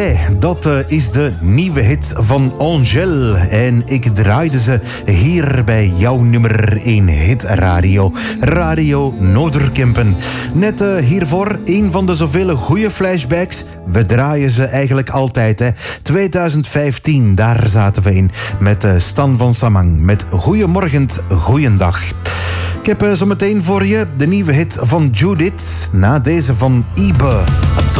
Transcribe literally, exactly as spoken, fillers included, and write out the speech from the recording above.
Yeah, dat uh, is de nieuwe hit van Angèle. En ik draaide ze hier bij jouw nummer één hit radio. Radio Noorderkempen. Net uh, hiervoor een van de zoveel goede flashbacks. We draaien ze eigenlijk altijd, hè. twintig vijftien, daar zaten we in. Met uh, Stan van Samang. Met Goeiemorgen, Goeiendag. Ik heb uh, zometeen voor je de nieuwe hit van Judith. Na deze van Ibe.